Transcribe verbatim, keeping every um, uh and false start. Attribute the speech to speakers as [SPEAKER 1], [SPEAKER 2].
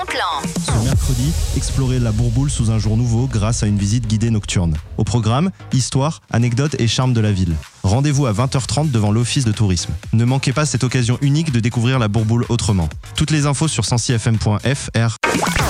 [SPEAKER 1] Ce mercredi, explorez la Bourboule sous un jour nouveau grâce à une visite guidée nocturne. Au programme, histoire, anecdotes et charme de la ville. Rendez-vous à vingt heures trente devant l'office de tourisme. Ne manquez pas cette occasion unique de découvrir la Bourboule autrement. Toutes les infos sur cent six f m point f r.